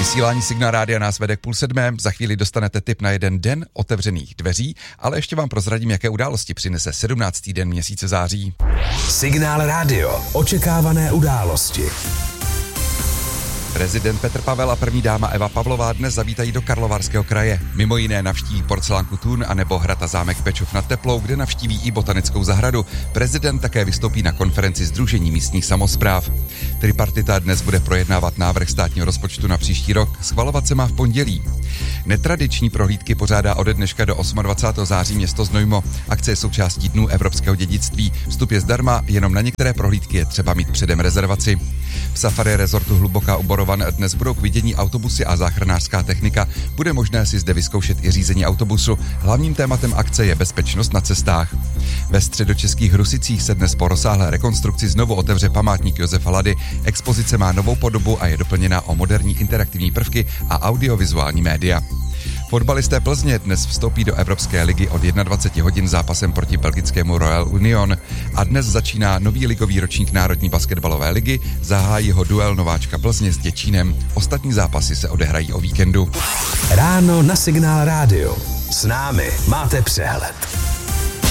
Vysílání Signál Rádia nás vede k 6:30, za chvíli dostanete tip na jeden den otevřených dveří, ale ještě vám prozradím, jaké události přinese 17. den měsíce září. Signál Rádio, očekávané události. Prezident Petr Pavel a první dáma Eva Pavlová dnes zavítají do Karlovarského kraje. Mimo jiné navštíví porcelánku Tun a nebo hrad a zámek Bečov nad Teplou, kde navštíví i botanickou zahradu. Prezident také vystoupí na konferenci Sdružení místních samospráv. Tripartita dnes bude projednávat návrh státního rozpočtu na příští rok. Schvalovat se má v pondělí. Netradiční prohlídky pořádá ode dneška do 28. září město Znojmo. Akce je součástí Dnů evropského dědictví. Vstup je zdarma, jenom na některé prohlídky je třeba mít předem rezervaci. V Safari resortu Hluboká u Borovan dnes budou k vidění autobusy a záchranářská technika. Bude možné si zde vyzkoušet i řízení autobusu. Hlavním tématem akce je bezpečnost na cestách. Ve středočeských Rusicích se dnes po rozsáhlé rekonstrukci znovu otevře památník Josefa Lady. Expozice má novou podobu a je doplněna o moderní interaktivní prvky a audiovizuální média. Fotbalisté Plzně dnes vstoupí do Evropské ligy od 21 hodin zápasem proti belgickému Royal Union. A dnes začíná nový ligový ročník Národní basketbalové ligy, zahájí ho duel nováčka Plzně s Děčínem. Ostatní zápasy se odehrají o víkendu. Ráno na Signál Rádio. S námi máte přehled.